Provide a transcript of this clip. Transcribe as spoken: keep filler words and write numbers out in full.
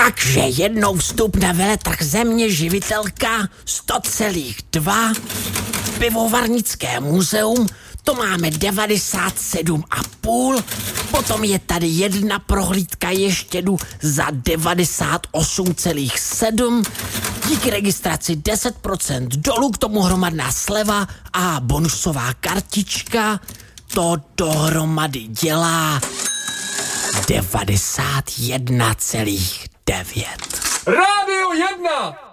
Takže jednou vstup na veletrh Země živitelka sto celá dva, pivovarnické muzeum, to máme devadesát sedm a půl, potom je tady jedna prohlídka ještě jdu za devadesát osm celá sedm, díky registraci deset procent dolů, k tomu hromadná sleva a bonusová kartička, to dohromady dělá devadesát jedna celá devět. Rádio jedna!